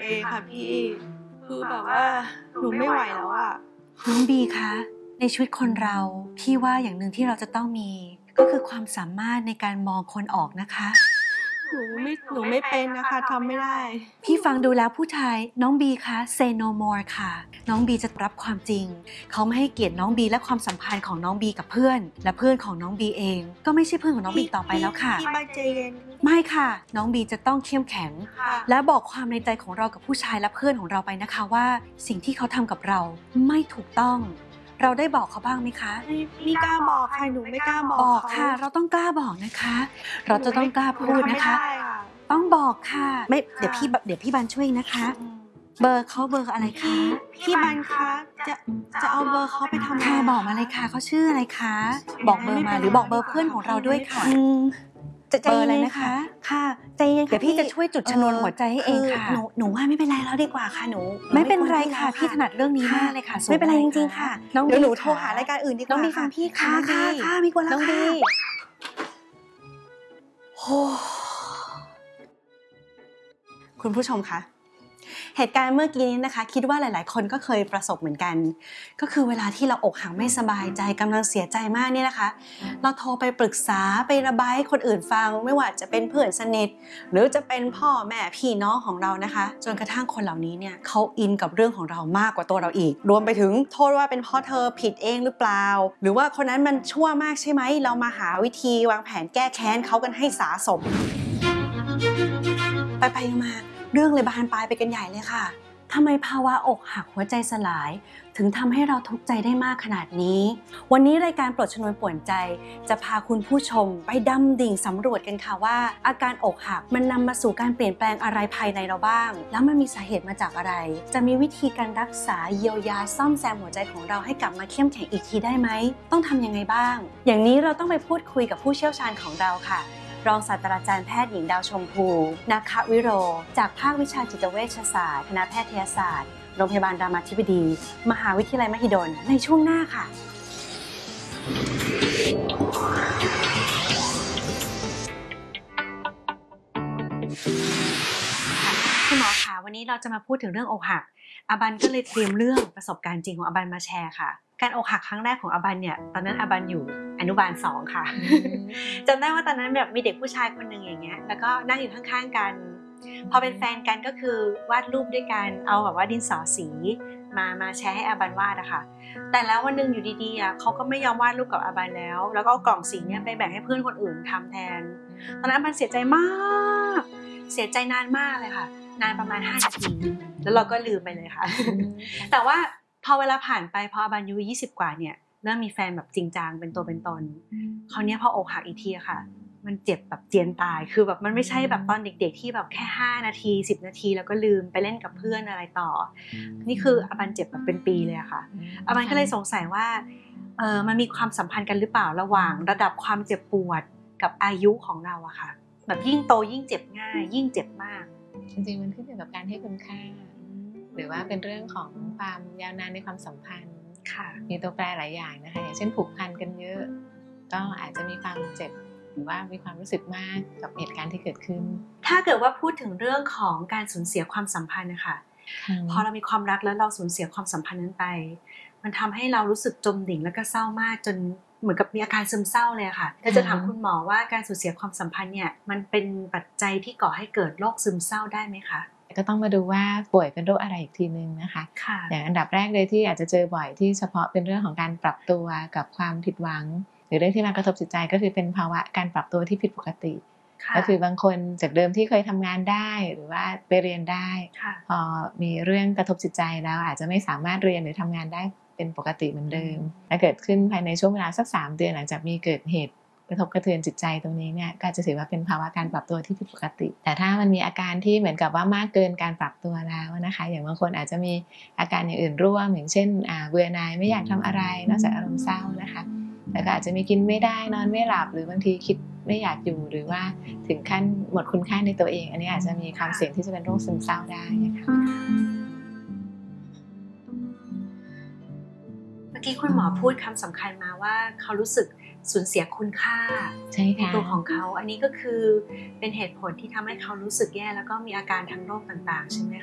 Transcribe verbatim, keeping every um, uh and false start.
เองค่ะพี่คือแบบว่าหนูไม่ไหวแล้วอะน้องบีคะในชีวิตคนเราพี่ว่าอย่างหนึ่งที่เราจะต้องมีก็คือความสามารถในการมองคนออกนะคะหนูไม่หนูไม่เป็นนะคะทำไม่ได้พี่ฟังดูแล้วผู้ชายน้องบีคะ say no more ค่ะน้องบีจะรับความจริงเขาไม่ให้เกียรติน้องบีและความสัมพันธ์ของน้องบีกับเพื่อนและเพื่อนของน้องบีเองก็ไม่ใช่เพื่อนของน้องบีต่อไปแล้วค่ะพี่บ้าใจเย็นไม่ค่ะน้องบีจะต้องเข้มแข็งและบอกความในใจของเรากับผู้ชายและเพื่อนของเราไปนะคะว่าสิ่งที่เขาทำกับเราไม่ถูกต้องเราได้บอกเขาบ้างไหมคะไม่กล้าบอกค่ะหนูไม่กล้าบอกบอกค่ะเราต้องกล้าบอกนะคะเราจะต้องกล้าพูดนะคะต้องบอกค่ะไม่เดี๋ยวพี่เดี๋ยวพี่บันช่วยนะคะเบอร์เขาเบอร์อะไรคะพี่บันคะจะจะเอาเบอร์เขาไปทำค่ะบอกมาเลยค่ะเขาชื่ออะไรคะบอกเบอร์มาหรือบอกเบอร์เพื่อนของเราด้วยค่ะจะเบอร์อะไรนะคะค่ะใจเย็นเดี๋ยวพี่จะช่วยจุดชนวนหัวใจให้เองค่ะหนูหนูว่าไม่เป็นไรแล้วดีกว่าค่ะหนูไม่เป็นไรค่ะพี่ถนัดเรื่องนี้มากเลยค่ะไม่เป็นไรจริงๆค่ะเดี๋ยวหนูโทรหารายการอื่นดีกว่าน้องบีฟังพี่ค่ะค่ะค่ะมีกวนแล้วค่ะโอ้คุณผู้ชมคะเหตุการณ์เมื่อกี้นี้นะคะคิดว่าหลายๆคนก็เคยประสบเหมือนกันก็คือเวลาที่เราอกหักไม่สบายใจกำลังเสียใจมากเนี่ยนะคะเราโทรไปปรึกษาไประบายให้คนอื่นฟังไม่ว่าจะเป็นเพื่อนสนิทหรือจะเป็นพ่อแม่พี่น้องของเรานะคะจนกระทั่งคนเหล่านี้เนี่ยเขาอินกับเรื่องของเรามากกว่าตัวเราอีกรวมไปถึงโทษว่าเป็นเพราะเธอผิดเองหรือเปล่าหรือว่าคนนั้นมันชั่วมากใช่ไหมเรามาหาวิธีวางแผนแก้แค้นเขากันให้สาสมไปไปมาเรื่องเลยบานปลายไปกันใหญ่เลยค่ะทำไมภาวะอกหักหัวใจสลายถึงทำให้เราทุกข์ใจได้มากขนาดนี้วันนี้รายการปลดชนวนป่วนใจจะพาคุณผู้ชมไปดำดิ่งสำรวจกันค่ะว่าอาการอกหักมันนำมาสู่การเปลี่ยนแปลงอะไรภายในเราบ้างแล้วมันมีสาเหตุมาจากอะไรจะมีวิธีการรักษาเยียวยาซ่อมแซมหัวใจของเราให้กลับมาเข้มแข็งอีกทีได้ไหมต้องทำยังไงบ้างอย่างนี้เราต้องไปพูดคุยกับผู้เชี่ยวชาญของเราค่ะรองศาสตราจารย์แพทย์หญิงดาวชมพูนาควิโรจากภาควิชาจิตเวชศาสตร์คณะแพทยศาสตร์โรงพยาบาลรามาธิบดีมหาวิทยาลัยมหิดลในช่วงหน้าค่ะคุณหมอคะวันนี้เราจะมาพูดถึงเรื่องอกหักอาบันก็เลยเตรียมเรื่องประสบการณ์จริงของอาบันมาแชร์ค่ะการอกหักครั้งแรกของอาบันเนี่ยตอนนั้นอาบันอยู่อนุบาลสองค่ะจำได้ว่าตอนนั้นแบบมีเด็กผู้ชายคนหนึ่งอย่างเงี้ยแล้วก็นั่งอยู่ข้างๆกันพอเป็นแฟนกันก็คือวาดรูปด้วยกันเอาแบบว่าดินสอสีมามาแชร์ให้อาบันวาดอะค่ะแต่แล้ววันนึงอยู่ดีๆอะเขาก็ไม่ยอมวาดรูปกับอาบันแล้วแล้วก็เอากล่องสีเนี่ยไปแบ่งให้เพื่อนคนอื่นทำแทนตอนนั้นอาบันเสียใจมากเสียใจนานมากเลยค่ะนานประมาณห้านาทีแล้วเราก็ลืมไปเลยค่ะแต่ว่าพอเวลาผ่านไปพออาบันอายุยี่สิบกว่าเนี่ยเริ่มมีแฟนแบบจริงจังเป็นตัวเป็นตนคราวนี้พออกหักอีกทีค่ะมันเจ็บแบบเจียนตายคือแบบมันไม่ใช่แบบตอนเด็กๆที่แบบแค่ห้านาทีสิบนาทีแล้วก็ลืมไปเล่นกับเพื่อนอะไรต่อนี่คืออาบันเจ็บแบบเป็นปีเลยอะค่ะอาบันก็เลยสงสัยว่าเออมันมีความสัมพันธ์กันหรือเปล่าระหว่างระดับความเจ็บปวดกับอายุของเราอะค่ะแบบยิ่งโตยิ่งเจ็บง่ายยิ่งเจ็บมากจริงๆมันขึ้นอยู่กับการให้คุณค่าหรือว่าเป็นเรื่องของความยาวนานในความสัมพันธ์มีตัวแปรหลายอย่างนะคะอย่างเช่นผูกพันกันเยอะก็อาจจะมีความเจ็บหรือว่ามีความรู้สึกมากกับเหตุการณ์ที่เกิดขึ้นถ้าเกิดว่าพูดถึงเรื่องของการสูญเสียความสัมพันธ์นะคะพอเรามีความรักแล้วเราสูญเสียความสัมพันธ์นั้นไปมันทำให้เรารู้สึกจมดิ่งและก็เศร้ามากจนเหมือนกับมีอาการซึมเศร้าเลยค่ะแต่จะถามคุณหมอว่าการสูญเสียความสัมพันธ์เนี่ยมันเป็นปัจจัยที่ก่อให้เกิดโรคซึมเศร้าได้ไหมคะก็ต้องมาดูว่าป่วยเป็นโรคอะไรอีกทีนึงนะคะอย่างอันดับแรกเลยที่อาจจะเจอบ่อยที่เฉพาะเป็นเรื่องของการปรับตัวกับความผิดหวังหรือเรื่องที่มากระทบจิตใจก็คือเป็นภาวะการปรับตัวที่ผิดปกติก็คือบางคนจากเดิมที่เคยทำงานได้หรือว่าไปเรียนได้พอมีเรื่องกระทบจิตใจแล้วอาจจะไม่สามารถเรียนหรือทำงานได้เป็นปกติเหมือนเดิมและเกิดขึ้นภายในช่วงเวลาสักสามเดือนหลังจากมีเกิดเหตุกระทบกระเทือนจิตใจตรงนี้เนี่ยก็จะถือว่าเป็นภาวะการปรับตัวที่ผิดปกติแต่ถ้ามันมีอาการที่เหมือนกับว่ามากเกินการปรับตัวแล้วนะคะอย่างบางคนอาจจะมีอาการอย่างอื่นร่วมอย่างเช่นเบื่อหน่ายไม่อยากทำอะไรนอกจากอารมณ์เศร้านะคะแล้วก็อาจจะมีกินไม่ได้นอนไม่หลับหรือบางทีคิดไม่อยากอยู่หรือว่าถึงขั้นหมดคุณค่าในตัวเองอันนี้อาจจะมีความเสี่ยงที่จะเป็นโรคซึมเศร้าได้นะคะเมื่อกี้คุณหมอพูดคำสำคัญมาว่าเขารู้สึกสูญเสียคุณค่าในตัวของเขาอันนี้ก็คือเป็นเหตุผลที่ทำให้เขารู้สึกแย่แล้วก็มีอาการทางโรคต่างๆใช่ไหม